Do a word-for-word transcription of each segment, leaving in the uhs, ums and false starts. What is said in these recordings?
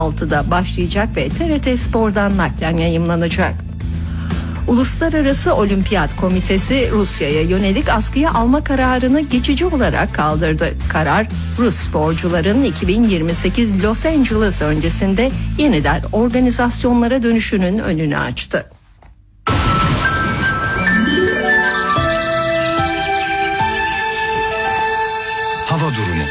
altıda başlayacak ve T R T Spor'dan naklen yayımlanacak. Uluslararası Olimpiyat Komitesi Rusya'ya yönelik askıya alma kararını geçici olarak kaldırdı. Karar, Rus sporcuların iki bin yirmi sekiz Los Angeles öncesinde yeniden organizasyonlara dönüşünün önünü açtı. Hava durumu.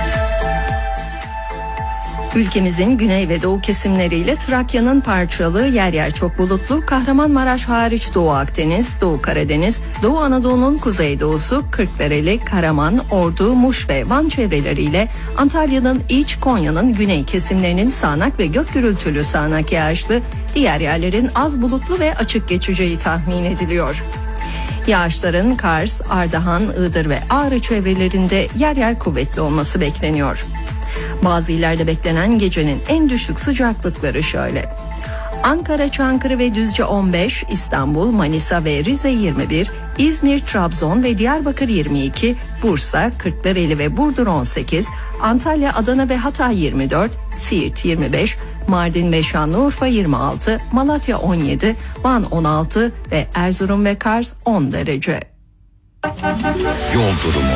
Ülkemizin güney ve doğu kesimleriyle Trakya'nın parçalı, yer yer çok bulutlu, Kahramanmaraş hariç Doğu Akdeniz, Doğu Karadeniz, Doğu Anadolu'nun kuzeydoğusu, Kırklareli, Karaman, Ordu, Muş ve Van çevreleriyle Antalya'nın iç, Konya'nın güney kesimlerinin sağanak ve gök gürültülü sağanak yağışlı, diğer yerlerin az bulutlu ve açık geçeceği tahmin ediliyor. Yağışların Kars, Ardahan, Iğdır ve Ağrı çevrelerinde yer yer kuvvetli olması bekleniyor. Bazı illerde beklenen gecenin en düşük sıcaklıkları şöyle: Ankara, Çankırı ve Düzce on beş, İstanbul, Manisa ve Rize yirmi bir, İzmir, Trabzon ve Diyarbakır yirmi iki, Bursa, Kırklareli ve Burdur on sekiz, Antalya, Adana ve Hatay yirmi dört, Siirt yirmi beş, Mardin ve Şanlıurfa yirmi altı, Malatya on yedi, Van on altı ve Erzurum ve Kars on derece. Yol durumu.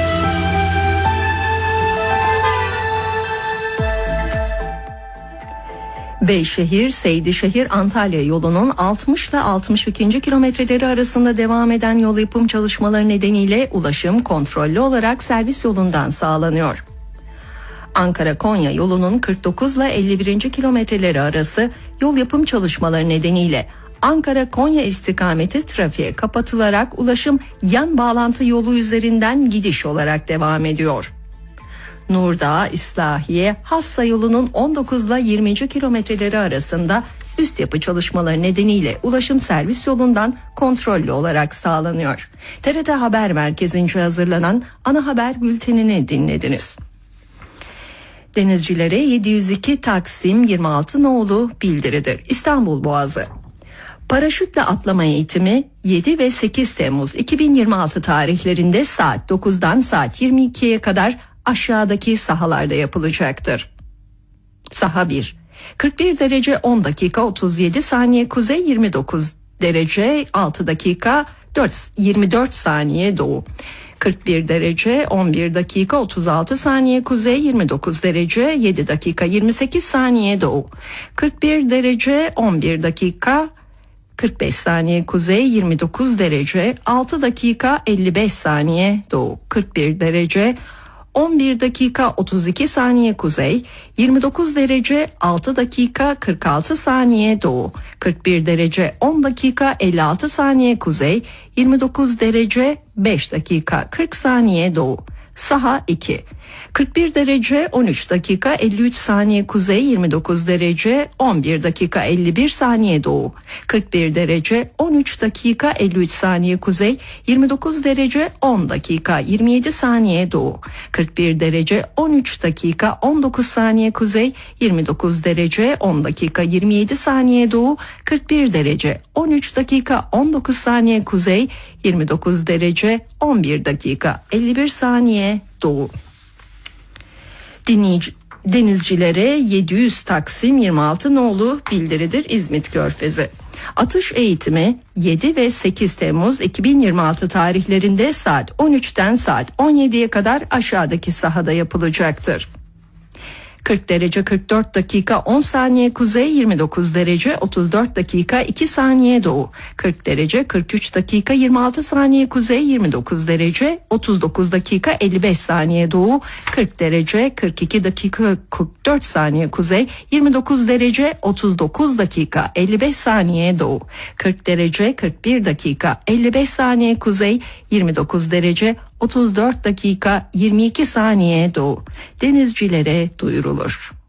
Beyşehir, Seydişehir, Antalya yolunun altmış ile altmış iki. kilometreleri arasında devam eden yol yapım çalışmaları nedeniyle ulaşım kontrollü olarak servis yolundan sağlanıyor. Ankara-Konya yolunun kırk dokuz ile elli bir. kilometreleri arası yol yapım çalışmaları nedeniyle Ankara-Konya istikameti trafiğe kapatılarak ulaşım yan bağlantı yolu üzerinden gidiş olarak devam ediyor. Nurdağ, İslahiye, Hassa yolunun on dokuz ile yirmi. kilometreleri arasında üst yapı çalışmaları nedeniyle ulaşım servis yolundan kontrollü olarak sağlanıyor. T R T Haber Merkezi'nce hazırlanan ana haber bültenini dinlediniz. Denizcilere yedi yüz iki Taksim yirmi altı nolu bildiridir. İstanbul Boğazı. Paraşütle atlama eğitimi yedi ve sekiz Temmuz iki bin yirmi altı tarihlerinde saat dokuzdan saat yirmi ikiye kadar aşağıdaki sahalarda yapılacaktır. Saha bir. kırk bir derece on dakika otuz yedi saniye kuzey, yirmi dokuz derece altı dakika yirmi dört saniye doğu. kırk bir derece on bir dakika otuz altı saniye kuzey, yirmi dokuz derece yedi dakika yirmi sekiz saniye doğu. kırk bir derece on bir dakika kırk beş saniye kuzey, yirmi dokuz derece altı dakika elli beş saniye doğu. kırk bir derece on bir dakika otuz iki saniye kuzey, yirmi dokuz derece altı dakika kırk altı saniye doğu. kırk bir derece on dakika elli altı saniye kuzey, yirmi dokuz derece beş dakika kırk saniye doğu. Saha iki. kırk bir derece on üç dakika elli üç saniye kuzey, yirmi dokuz derece on bir dakika elli bir saniye doğu. kırk bir derece on üç dakika elli üç saniye kuzey, yirmi dokuz derece on dakika yirmi yedi saniye doğu. kırk bir derece on üç dakika on dokuz saniye kuzey, yirmi dokuz derece on dakika yirmi yedi saniye doğu. kırk bir derece on üç dakika on dokuz saniye kuzey, yirmi dokuz derece on bir dakika elli bir saniye doğu. Dinleyici, denizcilere yedi yüz Taksim yirmi altı nolu bildiridir İzmit Körfezi. Atış eğitimi yedi ve sekiz Temmuz iki bin yirmi altı tarihlerinde saat on üçten saat on yediye kadar aşağıdaki sahada yapılacaktır. kırk derece kırk dört dakika on saniye kuzey, yirmi dokuz derece otuz dört dakika iki saniye doğu. kırk derece kırk üç dakika yirmi altı saniye kuzey, yirmi dokuz derece otuz dokuz dakika elli beş saniye doğu. kırk derece kırk iki dakika kırk dört saniye kuzey, yirmi dokuz derece otuz dokuz dakika elli beş saniye doğu. kırk derece kırk bir dakika elli beş saniye kuzey, yirmi dokuz derece otuz dört dakika yirmi iki saniye doğu. Denizcilere duyurulur.